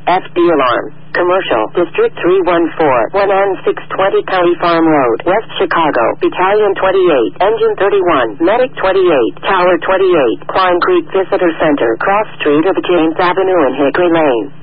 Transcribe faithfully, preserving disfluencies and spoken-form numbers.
F D alarm. Commercial, District three one four, one N six twenty Kelly Farm Road, West Chicago, Battalion twenty-eight, Engine thirty-one, Medic twenty-eight, Tower twenty-eight, Quine Creek Visitor Center, Cross Street of James Avenue and Hickory Lane.